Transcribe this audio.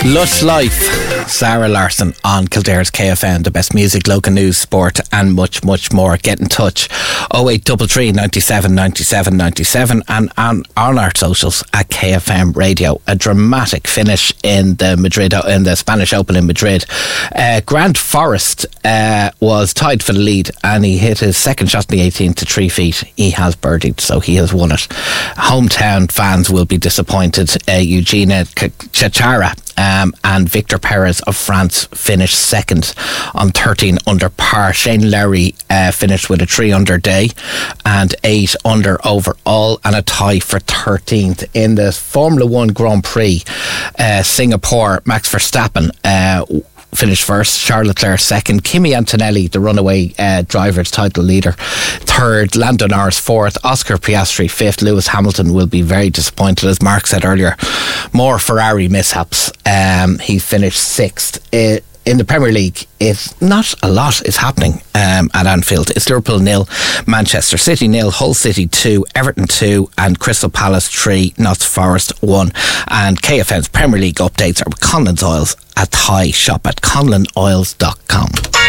Lush Life, Sarah Larson on Kildare's KFM, the best music, local news, sport and much, much more. Get in touch 0833 97 97 97 and on our socials at KFM Radio. A dramatic finish in the Spanish Open in Madrid. Grant Forrest was tied for the lead and he hit his second shot in the 18th to 3 feet. He has birdied, so he has won it. Hometown fans will be disappointed. Eugenia Chachara and Victor Perez of France finished second on 13 under par. Shane Lowry finished with a 3 under day and 8 under overall and a tie for 13th. In the Formula 1 Grand Prix, Singapore, Max Verstappen finished first, Charles Leclerc second, Kimi Antonelli, the runaway driver's title leader, third, Lando Norris fourth, Oscar Piastri fifth. Lewis Hamilton will be very disappointed, as Mark said earlier. More Ferrari mishaps. He finished sixth. In the Premier League, not a lot is happening at Anfield. It's Liverpool 0, Manchester City 0, Hull City 2, Everton 2 and Crystal Palace 3, Notts Forest 1. And KFM's Premier League updates are with Conlon's Oils at Thai. Shop at conlonoils.com.